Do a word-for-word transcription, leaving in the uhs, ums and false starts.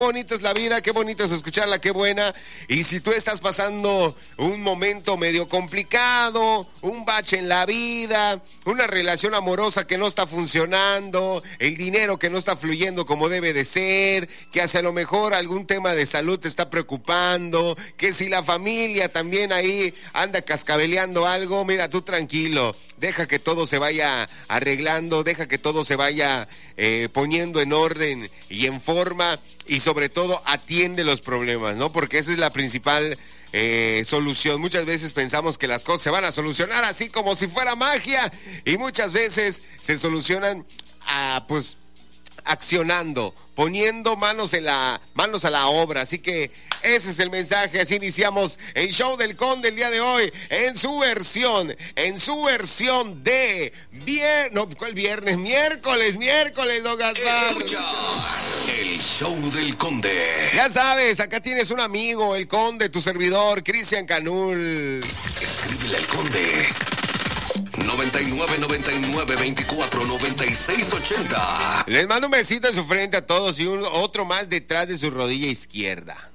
bonita es la vida, qué bonito es escucharla, qué buena. Y si tú estás pasando un momento medio complicado, un bache en la vida, una relación amorosa que no está funcionando, el dinero que no está fluyendo como debe de ser, que hacia lo mejor algún tema de salud te está preocupando, que si la familia también ahí anda cascabeleando algo, mira, tú tranquilo. Deja que todo se vaya arreglando, deja que todo se vaya eh, poniendo en orden y en forma, y sobre todo atiende los problemas, ¿no? Porque esa es la principal eh, solución. Muchas veces pensamos que las cosas se van a solucionar así como si fuera magia, y muchas veces se solucionan a, pues, accionando, poniendo manos en la manos a la obra. Así que ese es el mensaje. Así iniciamos el show del Conde el día de hoy en su versión, en su versión de viernes, no, ¿cuál viernes? Miércoles, miércoles, don Gaspar. Escuchas el show del Conde. Ya sabes, acá tienes un amigo, el Conde, tu servidor, Cristian Canul. Escríbele al Conde. noventa y nueve, noventa y nueve, veinticuatro, noventa y seis, ochenta. Les mando un besito en su frente a todos y un, otro más detrás de su rodilla izquierda.